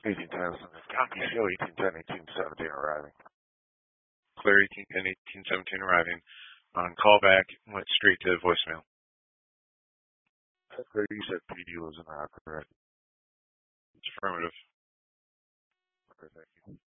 1810, copy show 1810, 1817 arriving. Clear 1810, 1817 arriving. On callback, went straight to voicemail. You said PD was not correct. It's affirmative. Okay, thank you.